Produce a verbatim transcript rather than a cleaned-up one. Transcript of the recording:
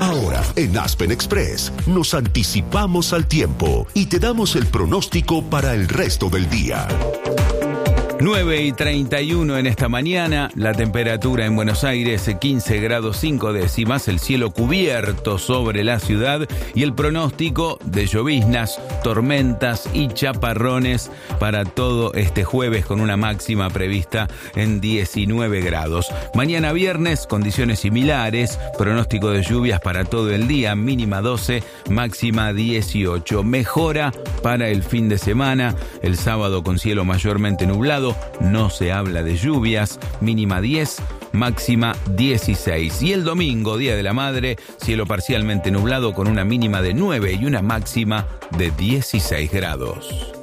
Ahora, en Aspen Express, nos anticipamos al tiempo y te damos el pronóstico para el resto del día. nueve y treinta y uno en esta mañana, la temperatura en Buenos Aires quince grados cinco décimas, el cielo cubierto sobre la ciudad y el pronóstico de lloviznas, tormentas y chaparrones para todo este jueves con una máxima prevista en diecinueve grados. Mañana viernes, condiciones similares, pronóstico de lluvias para todo el día, mínima doce, máxima dieciocho. Mejora para el fin de semana, el sábado con cielo mayormente nublado, no se habla de lluvias, mínima diez, máxima dieciséis. Y el domingo, Día de la Madre, cielo parcialmente nublado con una mínima de nueve y una máxima de dieciséis grados.